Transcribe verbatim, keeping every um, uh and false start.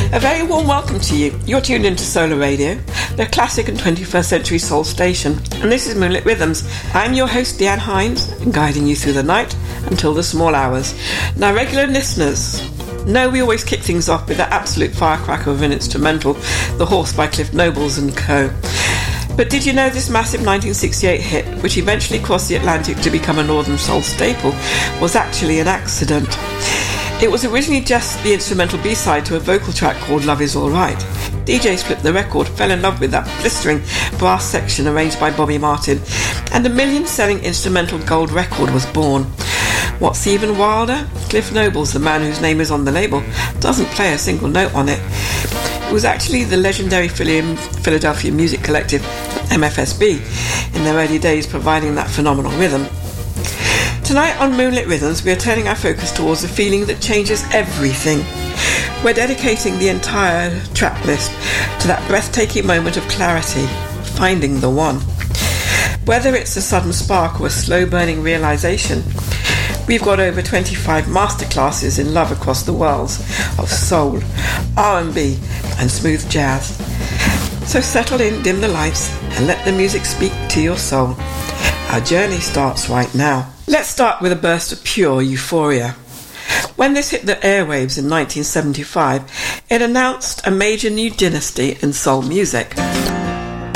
A very warm welcome to you. You're tuned into Solar Radio, the classic and twenty-first century soul station, and this is Moonlit Rhythms. I'm your host, Deanne Hines, guiding you through the night until the small hours. Now, regular listeners know we always kick things off with that absolute firecracker of an instrumental, The Horse by Cliff Nobles and co. But did you know this massive nineteen sixty-eight hit, which eventually crossed the Atlantic to become a Northern Soul staple, was actually an accident? It was originally just the instrumental B-side to a vocal track called Love Is Alright. D Js flipped the record, fell in love with that blistering brass section arranged by Bobby Martin, and a million-selling instrumental gold record was born. What's even wilder? Cliff Nobles, the man whose name is on the label, doesn't play a single note on it. It was actually the legendary Philadelphia music collective, M F S B, in their early days providing that phenomenal rhythm. Tonight on Moonlit Rhythms, we are turning our focus towards a feeling that changes everything. We're dedicating the entire track list to that breathtaking moment of clarity, finding the one. Whether it's a sudden spark or a slow-burning realization, we've got over twenty-five masterclasses in love across the worlds of soul, R and B, and smooth jazz. So settle in, dim the lights, and let the music speak to your soul. Our journey starts right now. Let's start with a burst of pure euphoria. When this hit the airwaves in nineteen seventy-five, it announced a major new dynasty in soul music.